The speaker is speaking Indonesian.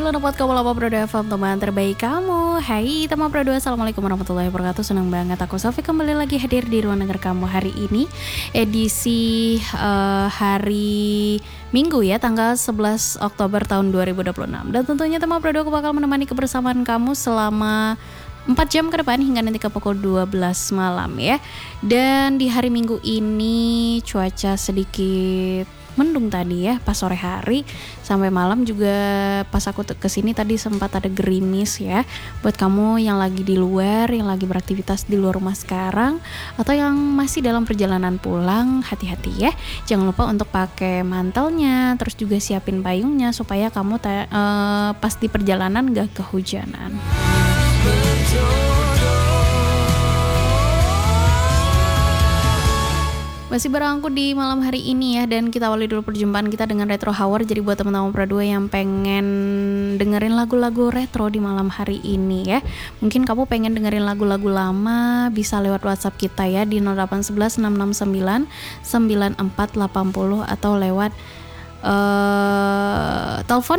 dulu dapat kamu Lapa Pro 2 FM, teman terbaik kamu. Hai teman Pro 2, Assalamualaikum warahmatullahi wabarakatuh. Senang banget aku Sofi kembali lagi hadir di ruang dengar kamu hari ini. Edisi hari Minggu ya, tanggal 11 Oktober tahun 2026. Dan tentunya teman Pro 2 aku bakal menemani kebersamaan kamu selama 4 jam ke depan hingga nanti ke pukul 12 malam ya. Dan di hari Minggu ini cuaca sedikit mendung tadi ya, pas sore hari sampai malam juga pas aku kesini tadi sempat ada gerimis ya. Buat kamu yang lagi di luar, yang lagi beraktivitas di luar rumah sekarang, atau yang masih dalam perjalanan pulang, hati-hati ya. Jangan lupa untuk pakai mantelnya, terus juga siapin payungnya supaya kamu pas di perjalanan gak kehujanan. Masih bareng aku di malam hari ini ya, dan kita awali dulu perjumpaan kita dengan Retro Hour. Jadi buat teman-teman Pro 2 yang pengen dengerin lagu-lagu retro di malam hari ini ya, mungkin kamu pengen dengerin lagu-lagu lama, bisa lewat WhatsApp kita ya di 0811 669 9480 atau lewat telepon